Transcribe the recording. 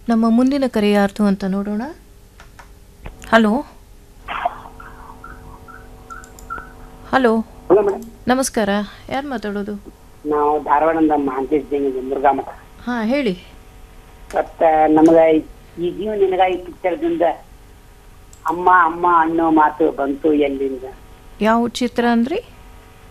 ನಮ್ಮ ಮುಂದಿನ ಕರೆ ಯಾರ್ದು ಅಂತ ನೋಡೋಣ. ಹಲೋ ಹಲೋ, ಹಲೋ ಮೇಡಮ್, ನಮಸ್ಕಾರ. ಯಾರು ಮಾತಾಡೋದು? ನಾವು ಧಾರವಾಡದಿಂದ ಮಹಾಂತೇಶ್ ಮುರುಘಾ ಮಠ. ಹಾಂ, ಹೇಳಿ. ಮತ್ತ ನಮಗ ಈ ಜೀವ ನಿನಗ ಈ ಪಿಕ್ಚರ್ದಿಂದ ಅಮ್ಮ ಅಮ್ಮ ಅನ್ನೋ ಮಾತು ಬಂತು ಎಲ್ಲಿಂದ. ಯಾವ ಚಿತ್ರ ಅಂದ್ರಿ?